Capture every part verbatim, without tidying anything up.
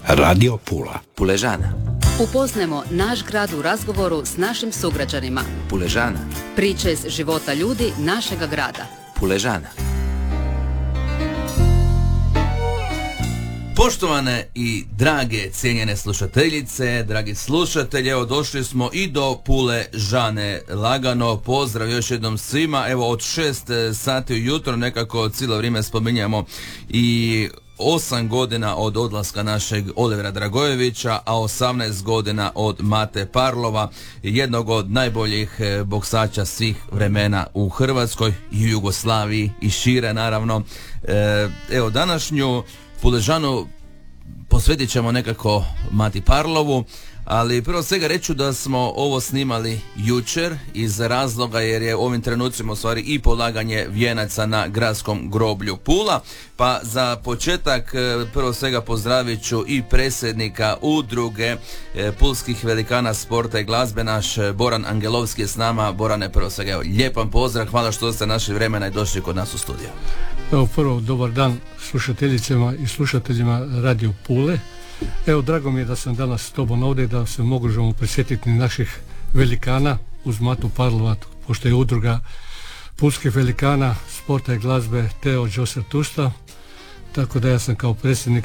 Radio Pula. Puležana. Upoznajmo naš grad u razgovoru s našim sugrađanima. Puležana. Priče iz života ljudi našega grada. Puležana. Poštovane i drage cijenjene slušateljice, dragi slušatelji, evo došli smo i do Puležane. Lagano pozdrav još jednom svima. Evo od šest sati ujutro nekako cijelo vrijeme spominjamo i osam godina od odlaska našeg Olivera Dragojevića, a osamnaest godina od Mate Parlova, jednog od najboljih boksača svih vremena u Hrvatskoj i u Jugoslaviji i šire naravno. Evo današnju Puležanu posvetit ćemo nekako Mati Parlovu, ali prvo svega reću da smo ovo snimali jučer iz razloga jer je u ovim trenucima u stvari i polaganje vijenaca na gradskom groblju Pula, pa za početak prvo svega pozdravit ću i predsjednika udruge pulskih velikana sporta i glazbe, naš Boran Angelovski je s nama. Borane, prvo svega evo, lijepan pozdrav, hvala što ste našli vremena i došli kod nas u studiju. Evo prvo, dobar dan slušateljicama i slušateljima Radio Pule. Evo, drago mi je da sam danas s tobom ovdje, da se možemo prisjetiti naših velikana uz Matu Parlova, pošto je udruga pulskih velikana sporta i glazbe Teo Đoser Tusta, tako da ja sam kao predsjednik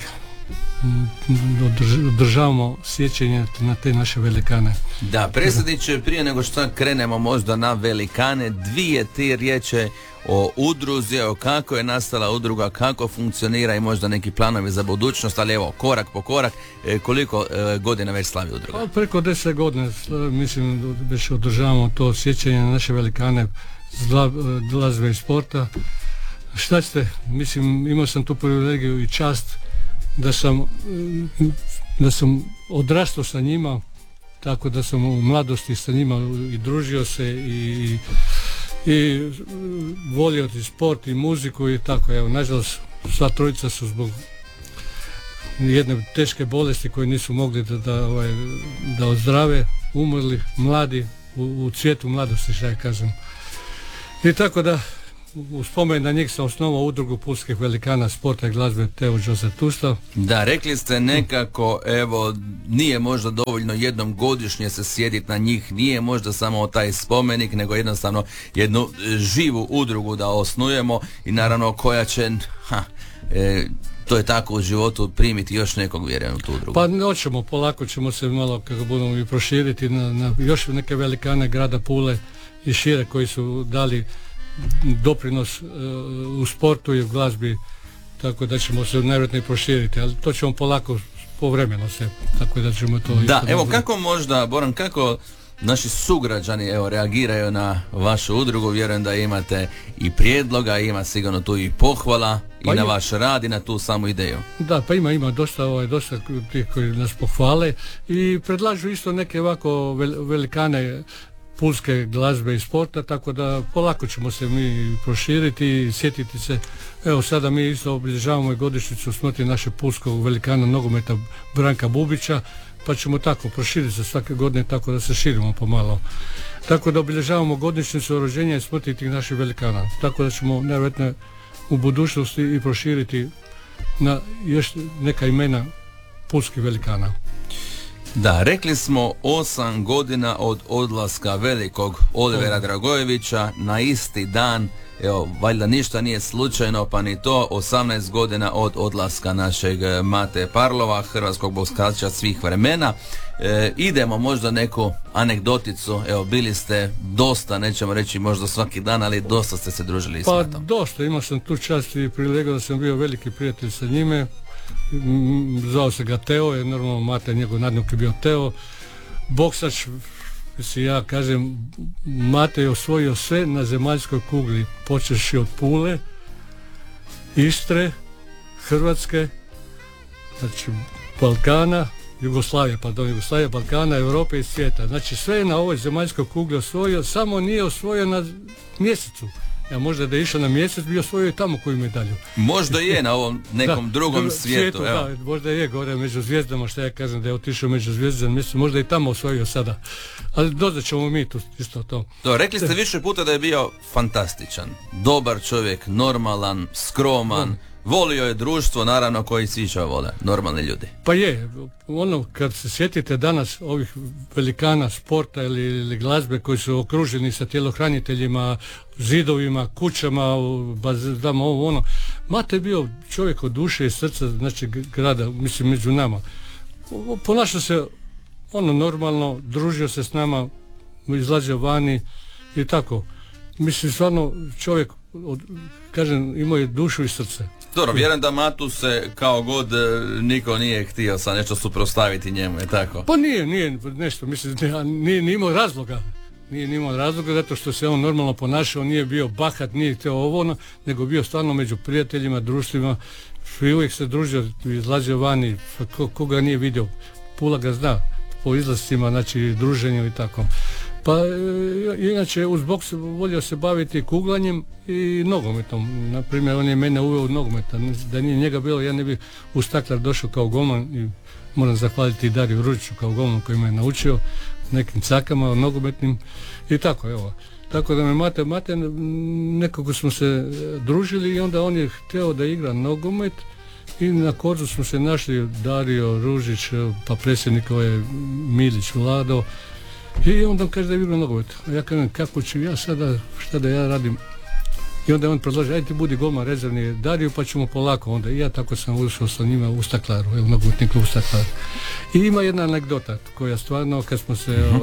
održavamo sjećanje na te naše velikane. Da, predsjedniče, prije nego što krenemo možda na velikane, dvije ti riječi o udruzi, o kako je nastala udruga, kako funkcionira i možda neki planovi za budućnost, ali evo, korak po korak, koliko e, godina već slavi udruga? Pa, preko deset godina, mislim, već održavamo to sjećanje na naše velikane glazbe i sporta. Šta ćete, mislim, imao sam tu privilegiju i čast da sam da sam odrastao sa njima, tako da sam u mladosti sa njima i družio se i, i volio i sport i muziku i tako. Evo, nažalost, sva trojica su zbog jedne teške bolesti koje nisu mogli da, da, ovaj, da ozdrave, umrli, mladi, u, u cvijetu mladosti, šta ja kažem. I tako da u spomen na njih sam osnovao udrugu pulskih velikana sporta i glazbe Teo Đoser Tusta. Da, rekli ste nekako, evo, nije možda dovoljno jednom godišnje se sjediti na njih, nije možda samo taj spomenik, nego jednostavno jednu živu udrugu da osnujemo i naravno koja će, ha, e, to je tako u životu, primiti još nekog, vjerujem, u tu udrugu. Pa hoćemo, polako ćemo se malo, kako budemo i proširiti na, na još neke velikane grada Pule i šire koji su dali doprinos uh, u sportu i u glazbi, tako da ćemo se najvjerojatnije proširiti, ali to ćemo polako povremeno se, tako da ćemo to... Da, evo dobro. Kako možda, Boran, kako naši sugrađani evo reagiraju na vašu udrugu? Vjerujem da imate i prijedloga, ima sigurno tu i pohvala i pa na vaš rad i na tu samu ideju. Da, pa ima, ima dosta, ovaj, dosta tih koji nas pohvale i predlažu isto neke ovako vel, velikane pulske glazbe i sporta, tako da polako ćemo se mi proširiti i sjetiti se. Evo sada mi isto obilježavamo i godišnjicu smrti naše pulskog velikana nogometa Branka Bubića, pa ćemo tako proširiti se svake godine, tako da se širimo pomalo. Tako da obilježavamo godišnjicu rođenja i smrti tih naših velikana, tako da ćemo nevjerojatno u budućnosti i proširiti na još neka imena pulskih velikana. Da, rekli smo osam godina od odlaska velikog Olivera Dragojevića, na isti dan, evo, valjda ništa nije slučajno, pa ni to, osamnaest godina od odlaska našeg Mate Parlova, hrvatskog boksača svih vremena. E, idemo možda neku anegdoticu, evo, bili ste dosta, nećemo reći možda svaki dan, ali dosta ste se družili s Matom. Pa dosta, imao sam tu čast i privilegiju da sam bio veliki prijatelj sa njime. Zvao se ga Teo, je normalno Mate, njegov nadimnik je bio Teo. Boksač, si ja kažem, Mate je osvojio sve na zemaljskoj kugli, počevši od Pule, Istre, Hrvatske, znači Balkana, Jugoslavije, pardon, Jugoslavije, Balkana, Europe i svijeta. Znači sve je na ovoj zemaljskoj kugli osvojio, samo nije osvojio na mjesecu. Ja možda da je išao na mjesec, bi osvojio i tamo koju medalju. Možda je na ovom nekom da, drugom svijetu. svijetu da, možda je gore među zvijezdama, što ja kažem da je otišao među zvijezdama, mislim, možda i tamo osvojio sada. Ali dodat ćemo mi tu isto to. To, rekli ste više puta da je bio fantastičan, dobar čovjek, normalan, skroman, volio je društvo, naravno, koji svi čo vole, normalni ljudi. Pa je, ono kad se sjetite danas ovih velikana sporta ili, ili glazbe koji su okruženi sa tjelohraniteljima, zidovima, kućama, bazdama, ovo ono, Mate je bio čovjek od duše i srca, znači grada, mislim među nama. Ponašao se ono normalno, družio se s nama, izlazio vani i tako. Mislim, stvarno čovjek, od, kažem, imao je dušu i srce. Dobro, vjerujem da Matu se kao god niko nije htio sa nešto suprotstaviti njemu, je tako? Pa nije, nije nešto, mislim, nije, nije imao razloga. Nije, nije imao razloga zato što se on normalno ponašao, nije bio bahat, nije htio ovo ono, nego bio stvarno među prijateljima, društvima, i uvijek se družio, izlazio vani, ko, koga nije vidio, Pula ga zna po izlascima, znači druženju i tako. Pa inače uz boks volio se baviti kuglanjem i nogometom. Naprimjer, on je mene uveo u nogometa. Da nije njega bilo, ja ne bi u Staklar došao kao golman i moram zahvaliti i Dariju Ružiću kao golman koji me je naučio nekim cakama nogometnim i tako, evo. Tako da me Mate, Mate nekako smo se družili i onda on je htio da igra nogomet i na Korzu smo se našli Dario Ružić, pa predsjednik ovaj Milić Vlado. I onda on kaže da je igrao nogomet. A ja kažem, kako ću ja sada, šta da ja radim? I onda je on predložio, ajde ti budi golman rezervni Dariju, pa ćemo polako onda. I ja tako sam ušao sa njima u Staklaru, u nogometni klub Staklar. I ima jedna anegdota koja stvarno, kad smo se uh-huh.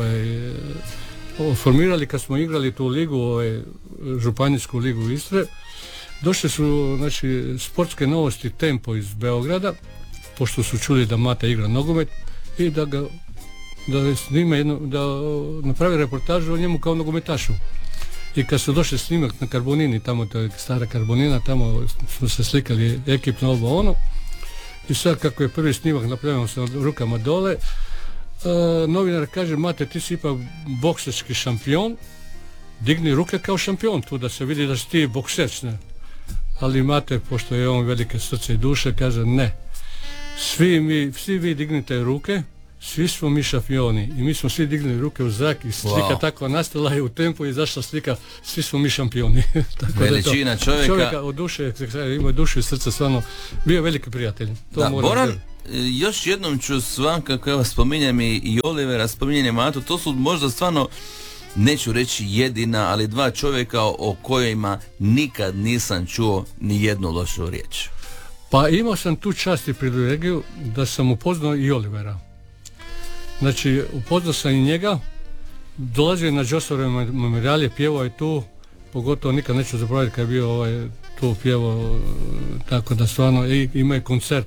ovaj, formirali, kad smo igrali tu ligu, ovaj, županijsku ligu Istre, došle su, znači, sportske novosti Tempo iz Beograda, pošto su čuli da Mate igra nogomet i da ga da snime jedno, da napravi reportažu o njemu kao nogometašu. I kad su došli snimak na Karbonini, tamo to je stara Karbonina, tamo smo se slikali ekipno ovo ono. I sad kako je prvi snimak napravljeno sa rukama dole, uh, novinar kaže, Mate, ti si ipak bokserski šampion, digni ruke kao šampion tu da se vidi da si ti bokserac, ne? Ali Mate, pošto je on velike srce i duše, kaže ne. Svi mi, svi vi dignite ruke, svi smo mi šampioni i mi smo svi digli ruke u zrak i slika wow. tako nastala je u Tempu i izašla slika, svi smo mi šampioni. Tako veličina to, čovjeka. Čovjeka od duše, ima dušu i srca, stvarno bio veliki prijatelj. To da, Boran, još jednom ću s vam, kako evo spominjem i, i Olivera, spominjem Matu, to su možda stvarno, neću reći jedina, ali dva čovjeka o kojima nikad nisam čuo ni jednu lošu riječ. Pa imao sam tu čast i privilegiju da sam upoznao i Olivera. Znači, upoznao sam i njega, dolazio je na Đosovove memorialije, pjevao je tu, pogotovo nikad neću zaboraviti kad je bio ovaj, tu pjevao, tako da stvarno ima je koncert